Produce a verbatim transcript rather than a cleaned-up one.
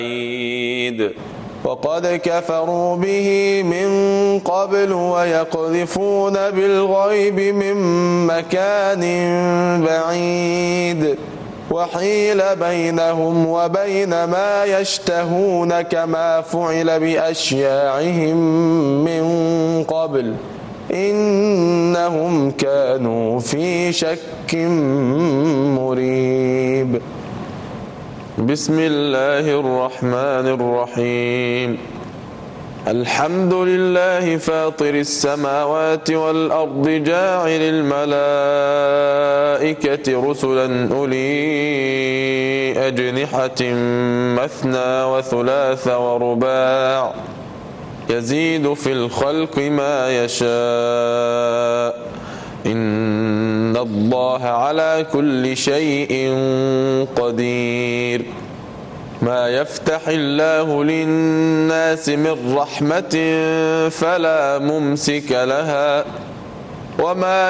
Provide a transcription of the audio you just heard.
بعيد وقد كفروا به من قبل ويقذفون بالغيب من مكان بعيد وحيل بينهم وبين ما يشتهون كما فعل بأشياعهم من قبل إنهم كانوا في شك مريب. بسم الله الرحمن الرحيم. الحمد لله فاطر السماوات والأرض جاعل الملائكة رسلا أولي أجنحة مثنى وثلاث ورباع يزيد في الخلق ما يشاء إن الله على كل شيء قدير. ما يفتح الله للناس من رحمة فلا ممسك لها وما